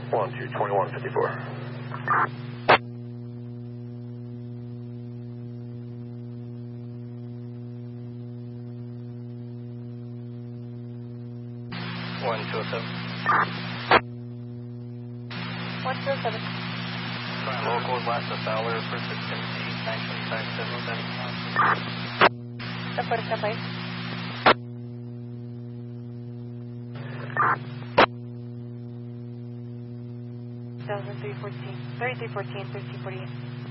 122154. 1207. 127. Local last of Fowler for 6MC, 925 The first step, please. $1,314, 3314, 1348.